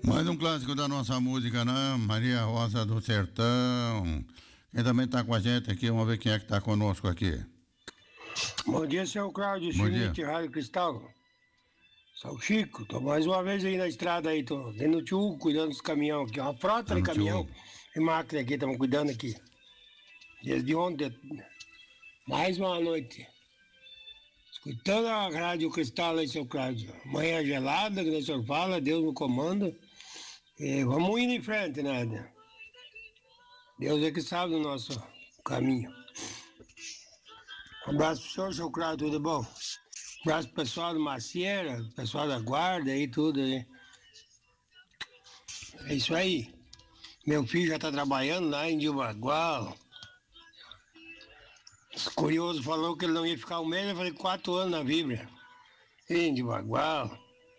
Mais um clássico da nossa música, né? Maria Rosa do Sertão. Quem também está com a gente aqui, vamos ver quem é que está conosco aqui. Bom dia, seu Cláudio Bom Schmidt, dia. Rádio Cristal. Sou o Chico, tô mais uma vez aí na estrada aí, tô dentro do tio, cuidando dos caminhões aqui, uma frota Tá de no caminhão tio. e máquina aqui, estamos cuidando aqui. Desde ontem, mais uma noite. Escutando a Rádio Cristal aí, seu Cláudio. Manhã gelada, que o senhor fala, Deus no comando. E vamos indo em frente, né? Deus é que sabe o nosso caminho. Um abraço pro senhor, seu Cláudio, tudo bom? Um abraço pro pessoal do Macieira, pessoal da Guarda aí, tudo aí. É isso aí. Meu filho já tá trabalhando lá em Dibagual. Curioso falou que ele não ia ficar um mês, eu falei 4 anos na Bíblia. Em Dibagual.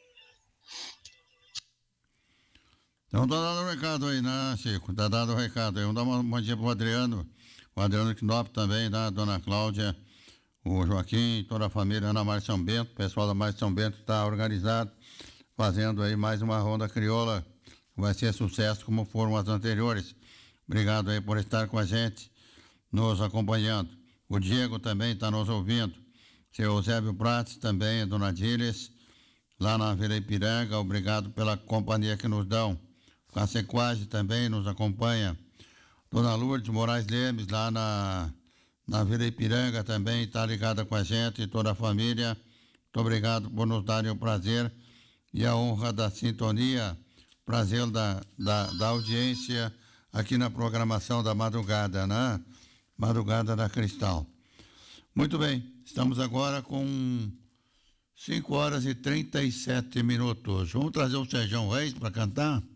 Então tá dado o recado aí, né, Chico? Tá dado o recado aí. Vamos dar uma bom dia pro Adriano. O Adriano Knop também, né? Dona Cláudia, o Joaquim, toda a família Ana Maria São Bento. O pessoal da Maria São Bento está organizado, fazendo aí mais uma ronda crioula. Vai ser sucesso como foram as anteriores. Obrigado aí por estar com a gente, nos acompanhando. O Diego também está nos ouvindo. Seu Eusébio Prates também, a Dona Dílis, lá na Vila Ipiranga. Obrigado pela companhia que nos dão. A Sequage também nos acompanha. Dona Lourdes Moraes Lemes, lá na Vila Ipiranga, também está ligada com a gente e toda a família. Muito obrigado por nos darem o prazer e a honra da sintonia, prazer da audiência aqui na programação da madrugada, né? Madrugada da Cristal. Muito bem, estamos agora com 5 horas e 37 minutos. Vamos trazer o Sérgio Reis para cantar?